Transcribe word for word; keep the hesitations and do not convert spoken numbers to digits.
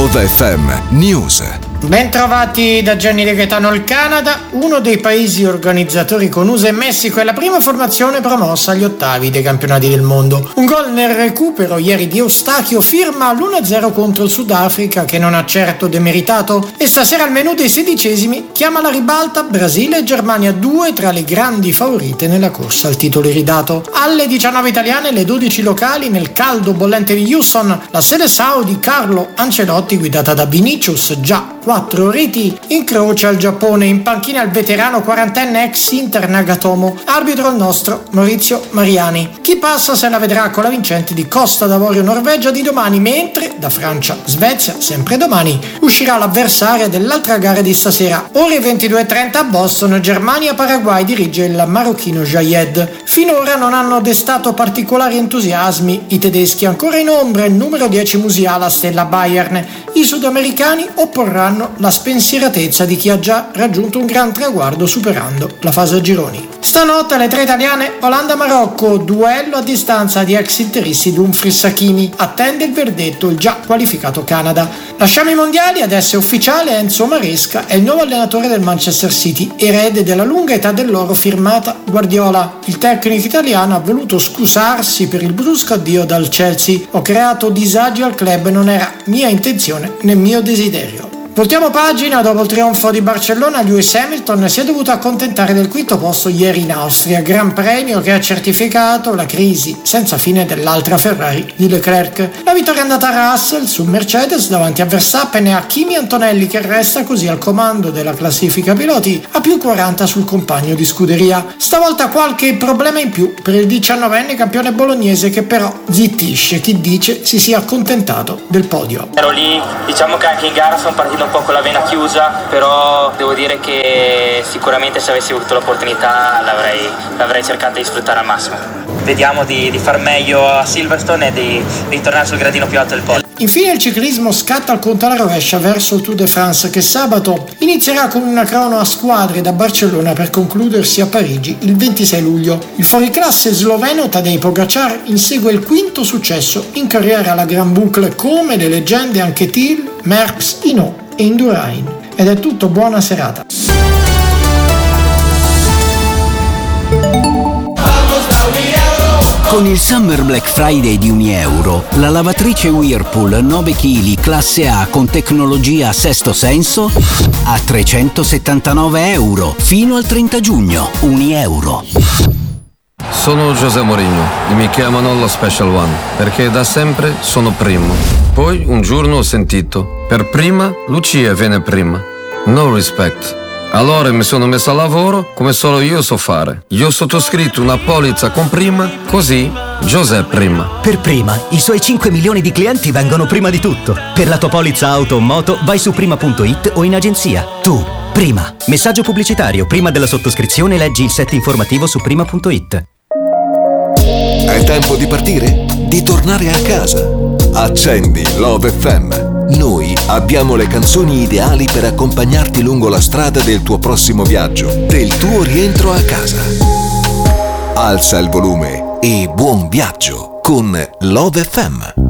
Love F M News. Ben-trovati da Gianni De Gaetano. Il Canada, uno dei paesi organizzatori con U S A e Messico, è la prima formazione promossa agli ottavi dei campionati del mondo. Un gol nel recupero ieri di Eustachio firma l'uno a zero contro il Sudafrica, che non ha certo demeritato, e stasera al menù dei sedicesimi chiama la ribalta Brasile e Germania, due tra le grandi favorite nella corsa al titolo iridato. Alle diciannove italiane, le dodici locali nel caldo bollente di Houston, la Seleção di Carlo Ancelotti, guidata da Vinicius, già quattro reti, incrocia il Giappone. In panchina il veterano quarantenne ex Inter Nagatomo, arbitro il nostro Maurizio Mariani. Chi passa se la vedrà con la vincente di Costa d'Avorio Norvegia di domani, mentre da Francia Svezia, sempre domani, uscirà l'avversaria dell'altra gara di stasera. Ore ventidue e trenta a Boston, Germania Paraguay, dirige il marocchino Jayed. Finora non hanno destato particolari entusiasmi i tedeschi, ancora in ombra il numero dieci Musiala, stella Bayern. I sudamericani opporranno la spensieratezza di chi ha già raggiunto un gran traguardo superando la fase a gironi. Stanotte alle tre italiane, Olanda-Marocco, duello a distanza di ex interisti Dumfries Hakimi. Attende il verdetto il già qualificato Canada. Lasciamo i mondiali, adesso è ufficiale: Enzo Maresca è il nuovo allenatore del Manchester City, erede della lunga età dell'oro firmata Guardiola. Il tecnico italiano ha voluto scusarsi per il brusco addio dal Chelsea. Ho creato disagi al club, non era mia intenzione né mio desiderio. Voltiamo pagina. Dopo il trionfo di Barcellona, Lewis Hamilton si è dovuto accontentare del quinto posto ieri in Austria, gran premio che ha certificato la crisi senza fine dell'altra Ferrari di Leclerc. La vittoria è andata a Russell su Mercedes davanti a Verstappen e a Kimi Antonelli, che resta così al comando della classifica piloti a più quaranta sul compagno di scuderia. Stavolta qualche problema in più per il diciannovenne campione bolognese, che però zittisce chi dice si sia accontentato del podio. Ero lì, diciamo che anche in gara sono partito un po' con la vena chiusa, però devo dire che sicuramente se avessi avuto l'opportunità l'avrei, l'avrei cercata di sfruttare al massimo. Vediamo di, di far meglio a Silverstone e di, di tornare sul gradino più alto del podio. Infine il ciclismo scatta al conto alla rovescia verso il Tour de France, che sabato inizierà con una crono a squadre da Barcellona per concludersi a Parigi il ventisei luglio. Il fuoriclasse sloveno Tadej Pogacar insegue il quinto successo in carriera alla Grand Boucle, come le leggende anche Thiel, Merckx, Hinault e Indurain. Ed è tutto, buona serata. Con il Summer Black Friday di Unieuro, la lavatrice Whirlpool nove chilogrammi classe A con tecnologia Sesto Senso a trecentosettantanove euro fino al trenta giugno. Unieuro. Sono José Mourinho e mi chiamano lo Special One perché da sempre sono primo. Poi un giorno ho sentito: per prima Lucia viene prima. No respect. Allora mi sono messo a lavoro come solo io so fare. Io ho sottoscritto una polizza con prima, così José prima. Per prima, i suoi cinque milioni di clienti vengono prima di tutto. Per la tua polizza auto o moto vai su prima punto it o in agenzia. Tu, prima. Messaggio pubblicitario: prima della sottoscrizione leggi il set informativo su prima punto it. È tempo di partire? Di tornare a casa? Accendi Love F M. Noi abbiamo le canzoni ideali per accompagnarti lungo la strada del tuo prossimo viaggio, del tuo rientro a casa. Alza il volume e buon viaggio con Love F M.